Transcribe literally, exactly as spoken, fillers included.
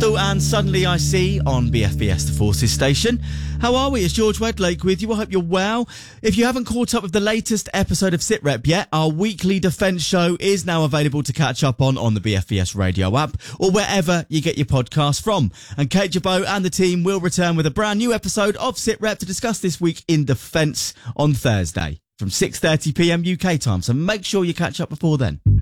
Crystal and Suddenly I See on B F B S The Forces station. How are we? It's George Wedlake with you. I hope you're well. If you haven't caught up with the latest episode of SitRep yet, our weekly defence show is now available to catch up on on the B F B S radio app or wherever you get your podcast from. And Kate Jabot and the team will return with a brand new episode of SitRep to discuss this week in defence on Thursday from six thirty p m U K time. So make sure you catch up before then.